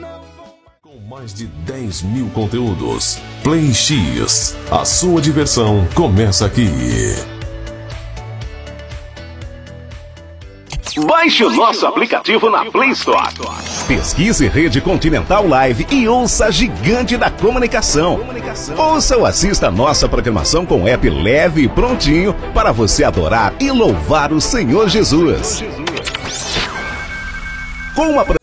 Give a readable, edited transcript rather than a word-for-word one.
Com mais de 10 mil conteúdos, Play X, a sua diversão começa aqui. Baixe o nosso aplicativo na Play Store. Pesquise Rede Continental Live e ouça a gigante da comunicação. Ouça ou assista a nossa programação com app leve e prontinho para você adorar e louvar o Senhor Jesus. Com uma